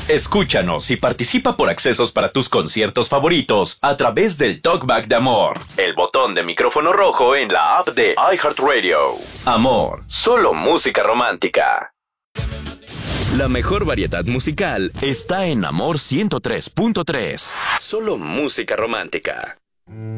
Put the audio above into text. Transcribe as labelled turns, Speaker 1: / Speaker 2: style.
Speaker 1: Escúchanos y participa por accesos para tus conciertos favoritos a través del Talkback de Amor, el botón de micrófono rojo en la app de iHeartRadio. Amor, solo música romántica. La mejor variedad musical está en Amor 103.3. Solo música romántica.